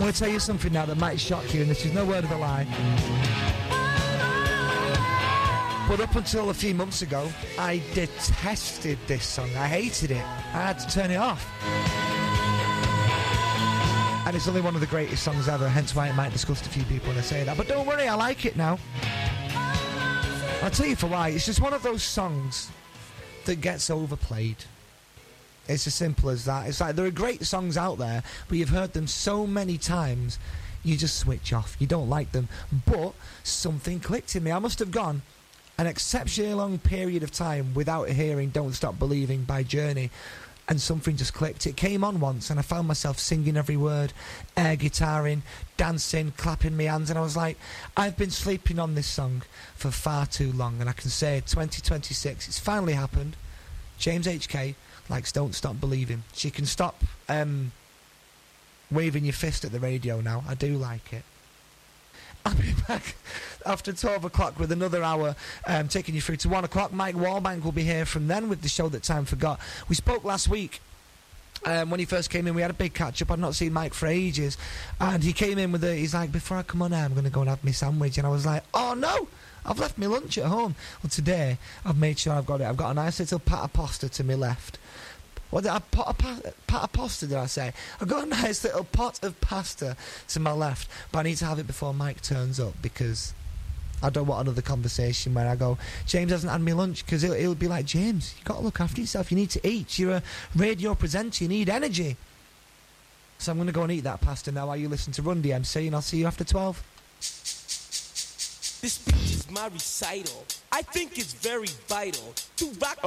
going to tell you something now that might shock you, and this is no word of a lie. But up until a few months ago, I detested this song. I hated it. I had to turn it off. And it's only one of the greatest songs ever, hence why it might disgust a few people when I say that. But don't worry, I like it now. I'll tell you for why. It's just one of those songs that gets overplayed. It's as simple as that. It's like there are great songs out there, but you've heard them so many times, you just switch off. You don't like them. But something clicked in me. I must have gone an exceptionally long period of time without hearing Don't Stop Believing by Journey, and something just clicked. It came on once and I found myself singing every word, air guitaring, dancing, clapping my hands, and I was like, I've been sleeping on this song for far too long, and I can say 2026, it's finally happened. James HK likes Don't Stop Believing. She can stop waving your fist at the radio now. I do like it. I'll be back after 12 o'clock with another hour, taking you through to 1 o'clock. Mike Wallbank will be here from then with the show that time forgot. We spoke last week. When he first came in, we had a big catch-up. I'd not seen Mike for ages. And he came in with he's like, before I come on air, I'm going to go and have my sandwich. And I was like, oh no, I've left my lunch at home. Well, today, I've made sure I've got it. I've got a nice little pat of pasta to my left. What did I pat of pasta, did I say? I've got a nice little pot of pasta to my left, but I need to have it before Mike turns up, because I don't want another conversation where I go, James hasn't had me lunch, because he'll be like, James, you've got to look after yourself, you need to eat, you're a radio presenter, you need energy. So I'm going to go and eat that pasta now while you listen to Run DMC, and I'll see you after 12. This speech is my recital. I think it's very vital to rock